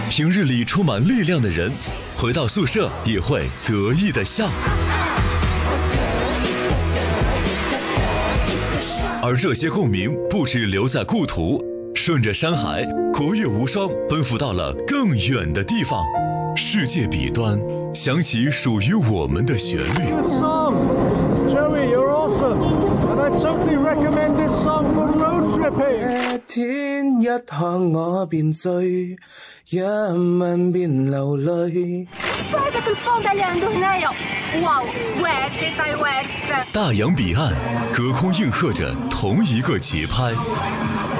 平日里充满力量的人，回到宿舍也会得意地笑。而这些共鸣不只留在故土，顺着山海，国乐无双奔赴到了更远的地方。世界彼端，响起属于我们的旋律。 Good song, Joey, you're awesome, and I totally recommend this song for road tripping. 天一看我便醉，一吻便流淚。 大洋彼岸，隔空应和着同一个节拍。